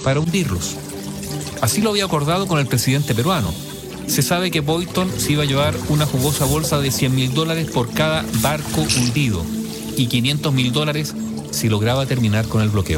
para hundirlos. Así lo había acordado con el presidente peruano. Se sabe que Boynton se iba a llevar una jugosa bolsa de $100.000 por cada barco hundido y $500.000 si lograba terminar con el bloqueo.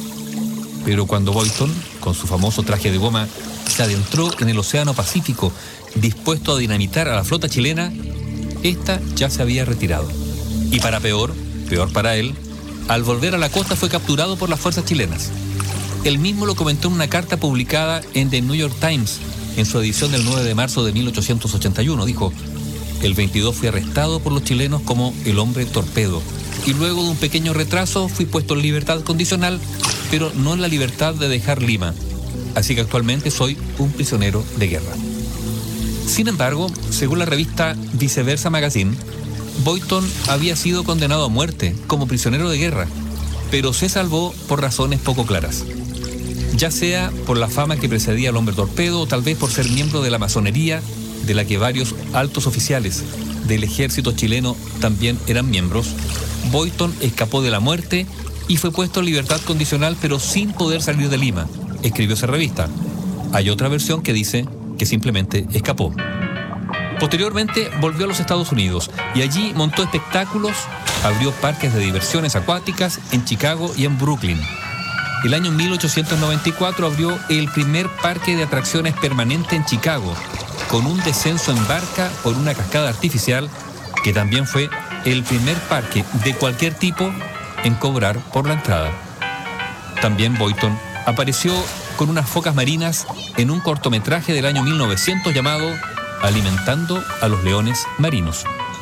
Pero cuando Boynton, con su famoso traje de goma, se adentró en el Océano Pacífico dispuesto a dinamitar a la flota chilena, esta ya se había retirado. Y para peor para él, al volver a la costa fue capturado por las fuerzas chilenas. Él mismo lo comentó en una carta publicada en The New York Times, en su edición del 9 de marzo de 1881. Dijo: el 22 fui arrestado por los chilenos como el hombre torpedo, y luego de un pequeño retraso fui puesto en libertad condicional, pero no en la libertad de dejar Lima. Así que actualmente soy un prisionero de guerra. Sin embargo, según la revista Viceversa Magazine, Boynton había sido condenado a muerte como prisionero de guerra, pero se salvó por razones poco claras. Ya sea por la fama que precedía al hombre torpedo o tal vez por ser miembro de la masonería, de la que varios altos oficiales del ejército chileno también eran miembros, Boynton escapó de la muerte y fue puesto en libertad condicional, pero sin poder salir de Lima, escribió esa revista. Hay otra versión que dice que simplemente escapó. Posteriormente volvió a los Estados Unidos y allí montó espectáculos, abrió parques de diversiones acuáticas en Chicago y en Brooklyn. El año 1894 abrió el primer parque de atracciones permanente en Chicago, con un descenso en barca por una cascada artificial, que también fue el primer parque de cualquier tipo en cobrar por la entrada. También Boynton apareció con unas focas marinas en un cortometraje del año 1900 llamado Alimentando a los leones marinos.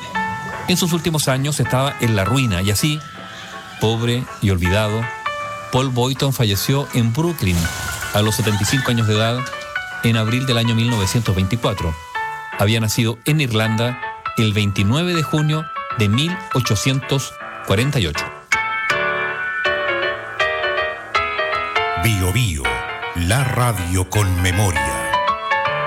En sus últimos años estaba en la ruina y así, pobre y olvidado, Paul Boynton falleció en Brooklyn a los 75 años de edad en abril del año 1924. Había nacido en Irlanda el 29 de junio de 1848. Bio Bio, la radio con memoria.